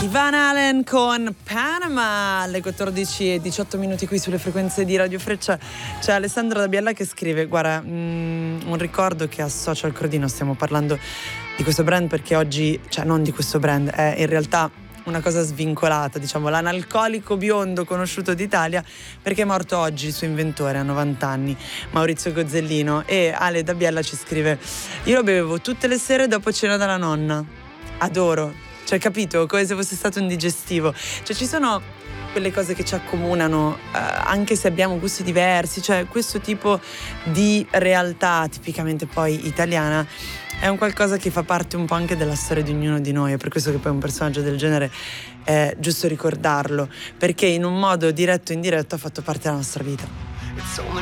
Van Halen con Panama alle 14:18 qui sulle frequenze di Radio Freccia. C'è Alessandra da Biella che scrive: guarda, un ricordo che associo al Crodino. Stiamo parlando di questo brand perché oggi, cioè non di questo brand, è in realtà una cosa svincolata, diciamo, l'analcolico biondo conosciuto d'Italia, perché è morto oggi il suo inventore a 90 anni, Maurizio Gozzellino. E Ale da Biella ci scrive: io lo bevevo tutte le sere dopo cena dalla nonna, adoro. Cioè, capito? Come se fosse stato un digestivo. Cioè, ci sono quelle cose che ci accomunano, anche se abbiamo gusti diversi. Cioè, questo tipo di realtà tipicamente poi italiana è un qualcosa che fa parte un po' anche della storia di ognuno di noi. È per questo che poi un personaggio del genere è giusto ricordarlo, perché in un modo diretto o indiretto ha fatto parte della nostra vita.